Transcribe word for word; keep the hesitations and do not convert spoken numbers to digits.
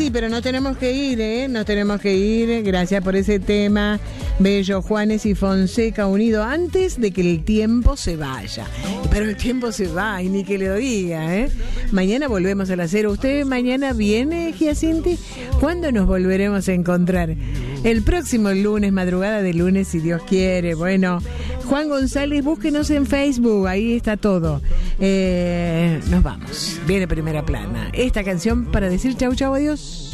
Sí, pero nos tenemos que ir, ¿eh? Nos tenemos que ir. Gracias por ese tema. Bello, Juanes y Fonseca unido antes de que el tiempo se vaya. Pero el tiempo se va y ni que le diga, ¿eh? Mañana volvemos a las cero. ¿Usted mañana viene, Giacinti? ¿Cuándo nos volveremos a encontrar? El próximo lunes, madrugada de lunes, si Dios quiere. Bueno, Juan González, búsquenos en Facebook, ahí está todo. Eh, nos vamos. Viene Primera Plana. Esta canción para decir chau, chau, adiós.